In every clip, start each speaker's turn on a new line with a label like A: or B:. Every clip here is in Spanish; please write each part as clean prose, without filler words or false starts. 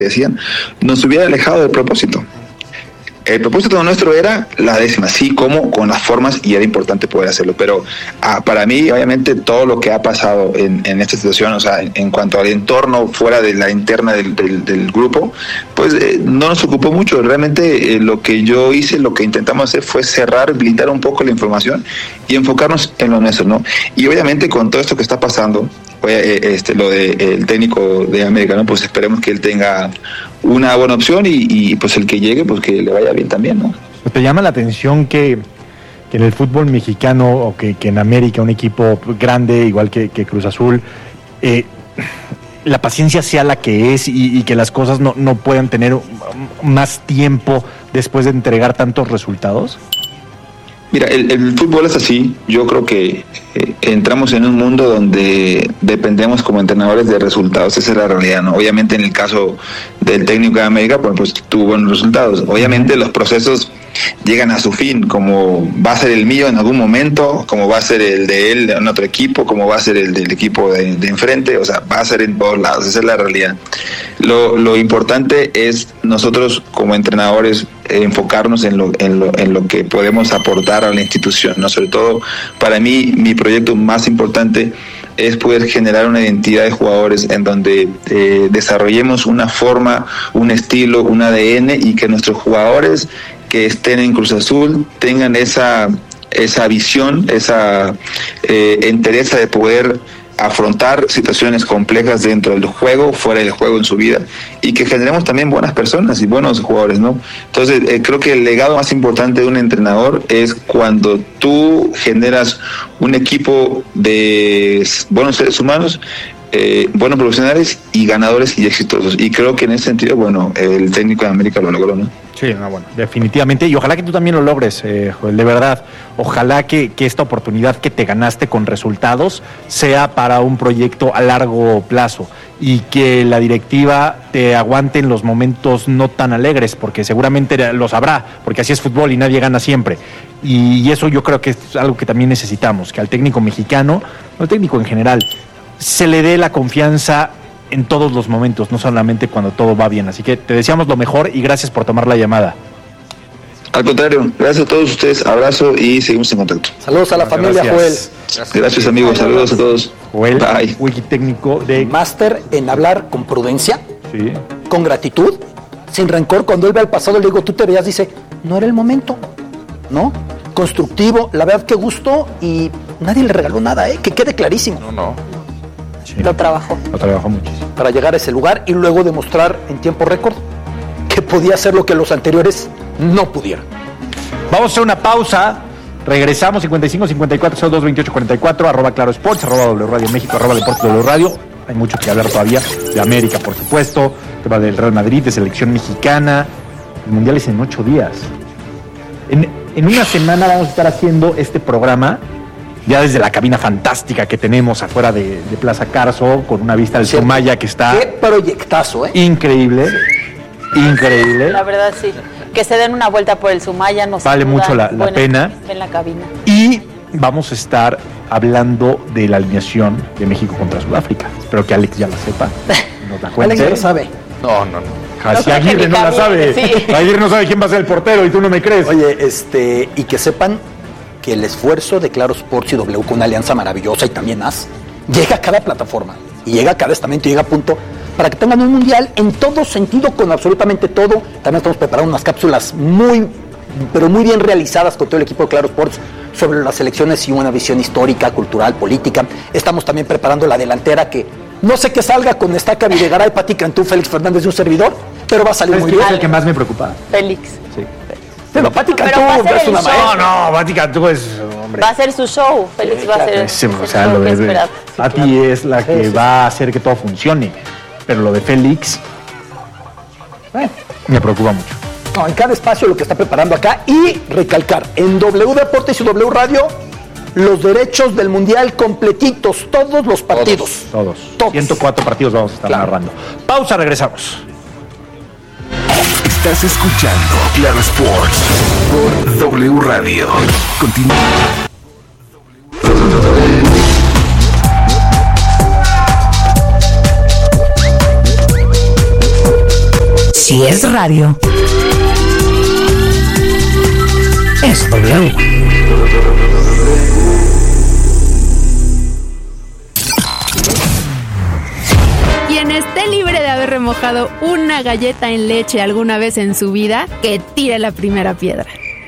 A: decían, nos hubiera alejado del propósito. El propósito nuestro era la 10ª, sí, como con las formas, y era importante poder hacerlo, pero para mí, obviamente, todo lo que ha pasado en esta situación, o sea, en cuanto al entorno fuera de la interna del grupo, pues no nos ocupó mucho. Realmente lo que yo hice, lo que intentamos hacer fue cerrar, blindar un poco la información y enfocarnos en lo nuestro, ¿no? Y obviamente con todo esto que está pasando, lo del técnico de América, ¿no? Pues esperemos que él tenga una buena opción y pues el que llegue, pues que le vaya bien también, ¿no?
B: ¿Te llama la atención que en el fútbol mexicano o que en América, un equipo grande igual que Cruz Azul, la paciencia sea la que es y que las cosas no puedan tener más tiempo después de entregar tantos resultados?
A: Mira, el fútbol es así. Yo creo que entramos en un mundo donde dependemos como entrenadores de resultados. Esa es la realidad, ¿no? Obviamente en el caso del técnico de América, pues tuvo buenos resultados. Obviamente los procesos llegan a su fin, como va a ser el mío en algún momento, como va a ser el de él en otro equipo, como va a ser el del equipo de enfrente, o sea, va a ser en todos lados. Esa es la realidad. Lo importante es nosotros como entrenadores enfocarnos en lo que podemos aportar a la institución, ¿no? Sobre todo, para mí, mi proyecto más importante es poder generar una identidad de jugadores en donde desarrollemos una forma, un estilo, un ADN, y que nuestros jugadores que estén en Cruz Azul tengan esa visión, esa entereza de poder afrontar situaciones complejas dentro del juego, fuera del juego, en su vida, y que generemos también buenas personas y buenos jugadores, ¿no? Entonces, creo que el legado más importante de un entrenador es cuando tú generas un equipo de buenos seres humanos, buenos profesionales y ganadores y exitosos. Y creo que en ese sentido, bueno, el técnico de América lo logró, ¿no?
B: Sí, bueno, definitivamente. Y ojalá que tú también lo logres, Joel, de verdad. Ojalá que esta oportunidad que te ganaste con resultados sea para un proyecto a largo plazo y que la directiva te aguante en los momentos no tan alegres, porque seguramente lo sabrá, porque así es fútbol y nadie gana siempre. Y eso yo creo que es algo que también necesitamos, que al técnico mexicano, al técnico en general, se le dé la confianza en todos los momentos, no solamente cuando todo va bien. Así que te deseamos lo mejor y gracias por tomar la llamada.
A: Al contrario, gracias a todos ustedes, abrazo y seguimos en contacto.
C: Saludos a la familia,
B: gracias.
C: Joel.
A: Gracias amigos, saludos a todos.
B: Joel,
A: bye.
B: wikitécnico de...
C: Máster en hablar con prudencia,
B: Sí.
C: con gratitud, sin rencor. Cuando él ve al pasado, le digo, tú te veías, dice, no era el momento, ¿no? Constructivo, la verdad que gustó y nadie le regaló nada, que quede clarísimo.
D: No.
B: Sí.
E: Lo trabajó
B: muchísimo.
C: Para llegar a ese lugar y luego demostrar en tiempo récord que podía hacer lo que los anteriores no pudieron.
B: Vamos a hacer una pausa. Regresamos 55-54-02-28-44, @clarosports, @W Radio México, @Deportes W Radio. Hay mucho que hablar todavía de América, por supuesto, tema del Real Madrid, de selección mexicana. El Mundial es en 8 días. En una semana vamos a estar haciendo este programa ya desde la cabina fantástica que tenemos afuera de Plaza Carso, con una vista al Sumaya que está...
C: ¡Qué proyectazo,
B: Increíble. Increíble.
E: La verdad, sí. Que se den una vuelta por el Sumaya, nos
B: Vale
E: saludan.
B: mucho la pena.
E: En la cabina.
B: Y vamos a estar hablando de la alineación de México contra Sudáfrica. Espero que Alex ya la sepa. Nos la cuente.
C: Alex ya lo sabe.
D: No.
B: Si Aguirre no la sabe.
E: Sí.
B: Aguirre no sabe quién va a ser el portero y tú no me crees.
C: Oye, y que sepan que el esfuerzo de Claro Sports y W, con una alianza maravillosa y también AS, llega a cada plataforma y llega a cada estamento y llega a punto para que tengan un mundial en todo sentido, con absolutamente todo. También estamos preparando unas cápsulas pero muy bien realizadas con todo el equipo de Claro Sports sobre las elecciones y una visión histórica, cultural, política. Estamos también preparando la delantera que no sé qué salga con Estaca Videgaray, Pati Cantú, Félix Fernández de un servidor, pero va a salir muy bien.
B: Es el que más me preocupa.
E: Félix.
B: Sí.
C: Pero Pati
E: Pero
C: Cantú
E: va a ser
C: es
E: el
C: una
E: show.
C: maestra.
B: No, Pati Cantú es... Hombre.
E: Va a ser su show. Félix va a ser
B: Sí,
E: el
B: o sea,
E: show
B: lo
E: que
B: de
E: esperaba.
B: Pati es la que va a hacer que todo funcione. Pero lo de Félix me preocupa mucho.
C: No, en cada espacio lo que está preparando acá, y recalcar, en W Deportes y W Radio, los derechos del Mundial completitos, todos los partidos.
B: Todos.
C: Todos.
B: 104 partidos vamos a estar narrando. Pausa, regresamos.
F: Estás escuchando Claro Sports por W Radio. Continúa.
D: Si es radio, es W.
G: Quien esté libre de haber remojado una galleta en leche alguna vez en su vida, que tire la primera piedra.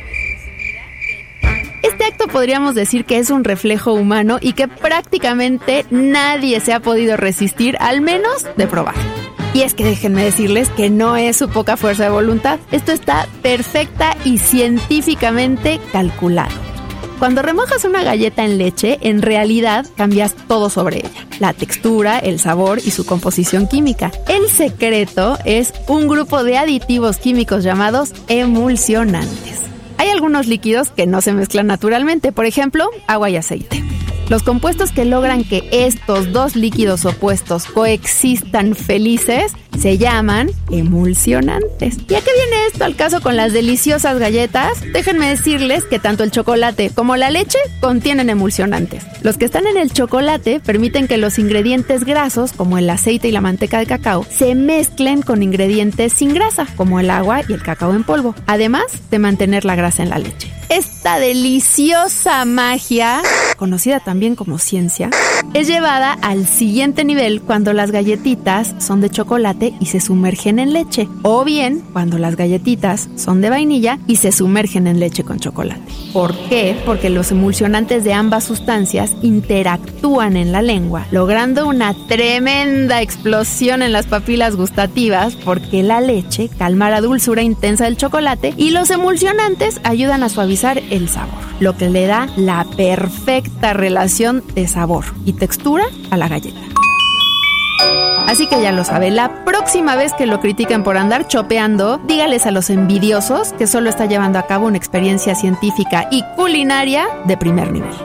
G: Este acto podríamos decir que es un reflejo humano y que prácticamente nadie se ha podido resistir, al menos de probar. Y es que déjenme decirles que no es su poca fuerza de voluntad. Esto está perfecta y científicamente calculado. Cuando remojas una galleta en leche, en realidad cambias todo sobre ella. La textura, el sabor y su composición química. El secreto es un grupo de aditivos químicos llamados emulsionantes. Hay algunos líquidos que no se mezclan naturalmente, por ejemplo, agua y aceite. Los compuestos que logran que estos dos líquidos opuestos coexistan felices se llaman emulsionantes. ¿Y a qué viene esto al caso con las deliciosas galletas? Déjenme decirles que tanto el chocolate como la leche contienen emulsionantes. Los que están en el chocolate permiten que los ingredientes grasos, como el aceite y la manteca de cacao, se mezclen con ingredientes sin grasa, como el agua y el cacao en polvo, además de mantener la grasa en la leche. Esta deliciosa magia, conocida también como ciencia, es llevada al siguiente nivel cuando las galletitas son de chocolate y se sumergen en leche, o bien cuando las galletitas son de vainilla y se sumergen en leche con chocolate. ¿Por qué? Porque los emulsionantes de ambas sustancias interactúan en la lengua, logrando una tremenda explosión en las papilas gustativas, porque la leche calma la dulzura intensa del chocolate y los emulsionantes ayudan a suavizar el sabor, lo que le da la perfecta relación de sabor y textura a la galleta. Así que ya lo sabe, la próxima vez que lo critiquen por andar chopeando, dígales a los envidiosos que solo está llevando a cabo una experiencia científica y culinaria de primer nivel.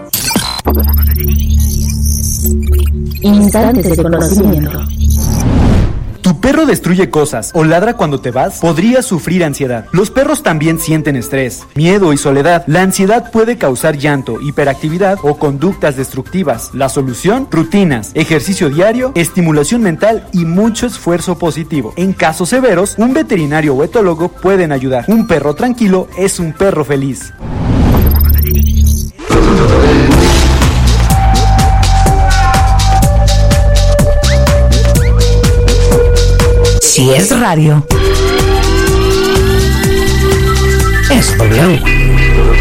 D: Instantes de conocimiento.
H: ¿Tu perro destruye cosas o ladra cuando te vas? Podrías sufrir ansiedad. Los perros también sienten estrés, miedo y soledad. La ansiedad puede causar llanto, hiperactividad o conductas destructivas. La solución: rutinas, ejercicio diario, estimulación mental y mucho esfuerzo positivo. En casos severos, un veterinario o etólogo pueden ayudar. Un perro tranquilo es un perro feliz.
D: Si es radio, es W.